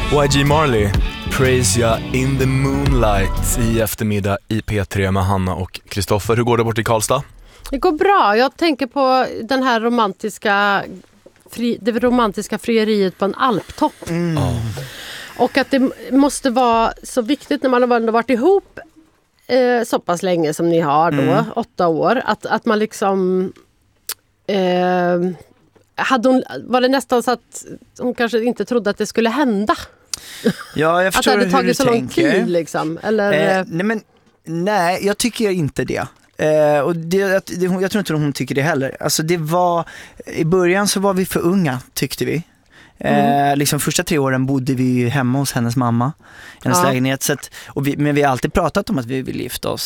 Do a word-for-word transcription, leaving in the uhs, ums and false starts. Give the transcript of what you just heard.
Y G Marley, Praise Ya in the Moonlight i eftermiddag i P tre med Hanna och Kristoffer. Hur går det bort i Karlstad? Det går bra. Jag tänker på den här romantiska fri, det romantiska frieriet på en alptopp. Mm. Oh. Och att det måste vara så viktigt när man har varit ihop eh, så pass länge som ni har då, mm. åtta år, att, att man liksom eh, hade hon, var det nästan så att hon kanske inte trodde att det skulle hända. Ja, jag förstår att det hade tagit hur så du lång tänker. tid liksom. Eller, eh, nej, men, nej, jag tycker inte det. Eh, och det, det, jag tror inte hon tycker det heller. Alltså det var, i början så var vi för unga, tyckte vi. Mm. Eh, liksom första tre åren bodde vi hemma hos hennes mamma, hennes ja. lägenhet. Så att, och vi, men vi har alltid pratat om att vi vill gifta oss.